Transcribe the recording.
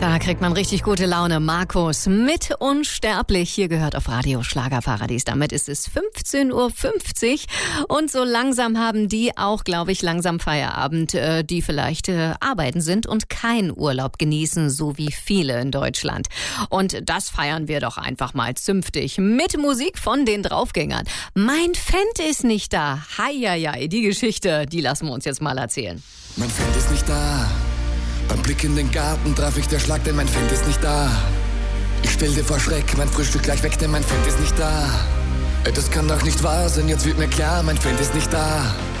Da kriegt man richtig gute Laune. Markus mit Unsterblich. Hier gehört auf Radio Schlagerparadies. Damit ist es 15.50 Uhr. Und so langsam haben die auch, glaube ich, langsam Feierabend, die vielleicht arbeiten sind und keinen Urlaub genießen, so wie viele in Deutschland. Und das feiern wir doch einfach mal zünftig. Mit Musik von den Draufgängern. Mein Fendt ist nicht da. Heieiei, die Geschichte, die lassen wir uns jetzt mal erzählen. Mein Fendt ist nicht da. Beim Blick in den Garten traf ich der Schlag, denn mein Fendt ist nicht da. Ich stellte vor Schreck mein Frühstück gleich weg, denn mein Fendt ist nicht da. Das kann doch nicht wahr sein, jetzt wird mir klar, mein Fendt ist nicht da.